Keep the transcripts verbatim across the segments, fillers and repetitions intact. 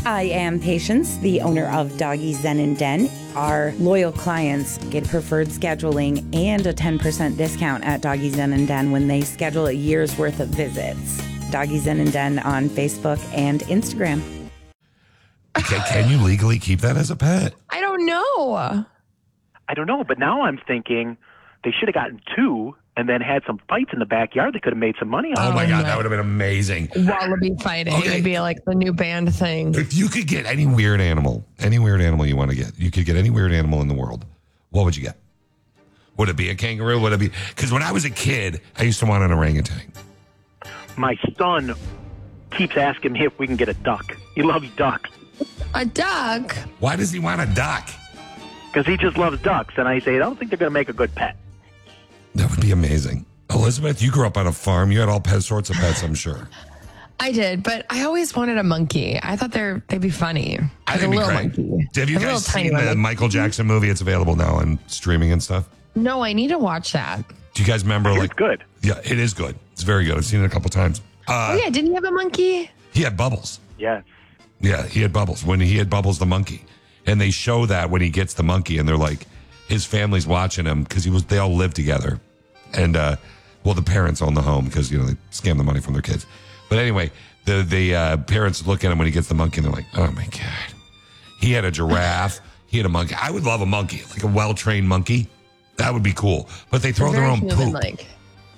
I am Patience, the owner of Doggy Zen and Den. Our loyal clients get preferred scheduling and a ten percent discount at Doggy Zen and Den when they schedule a year's worth of visits. Doggy Zen and Den on Facebook and Instagram. Okay, can you legally keep that as a pet? I don't know. I don't know, but now I'm thinking they should have gotten two and then had some fights in the backyard. They could have made some money on. Oh, my Oh, God, my- that would have been amazing. Wallaby fighting Okay. would be like the new band thing. If you could get any weird animal, any weird animal you want to get, you could get any weird animal in the world, what would you get? Would it be a kangaroo? Would it be? Because when I was a kid, I used to want an orangutan. My son keeps asking me if we can get a duck. He loves ducks A duck? Why does he want a duck? because he just loves ducks. And I say, I don't think they're going to make a good pet. That would be amazing. Elizabeth, you grew up on a farm. You had all pet sorts of pets, I'm sure. I did, but I always wanted a monkey. I thought they're they'd be funny. I Like think a it'd be little great. monkey. Have you A little guys tiny seen the one. Michael Jackson movie? It's available now on streaming and stuff. No, I need to watch that. Do you guys remember? It's Like, good. yeah, it is good. It's very good. I've seen it a couple times. Uh, Oh yeah, didn't he have a monkey? He had Bubbles. Yeah. Yeah, he had Bubbles. When he had Bubbles the monkey. And they show that when he gets the monkey, and they're like, his family's watching him because he was. They all live together. And, uh, well, the parents own the home because, you know, they scam the money from their kids. But anyway, the, the uh, parents look at him when he gets the monkey, and they're like, oh, my God. He had a giraffe. He had a monkey. I would love a monkey, like a well-trained monkey. That would be cool. But they throw They're their very own human, poop. like.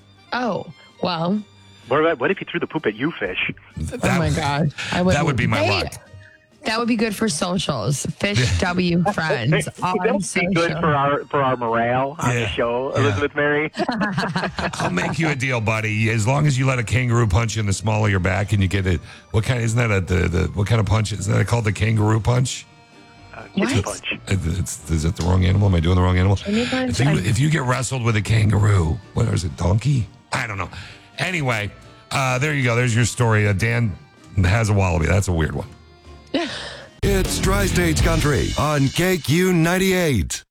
Oh well. What, about, what if you threw the poop at you, Fish? That, oh my God. I would. That would be my Hey, luck. That would be good for socials. Fish W friends that on would be good social. for our for our morale on Yeah. the show, Yeah. Elizabeth Mary. I'll make you a deal, buddy. As long as you let a kangaroo punch you in the small of your back, and you get it. What kind? Isn't that a the, the what kind of punch? Isn't that called the kangaroo punch? Uh, kidney What? punch. It's, is it the wrong animal? Am I doing the wrong animal? Kidney punch? If you, I'm- if you get wrestled with a kangaroo, what is it? Donkey? I don't know. Anyway, uh, there you go. There's your story. Uh, Dan has a wallaby. That's a weird one. It's Tri-States Country on K Q ninety-eight.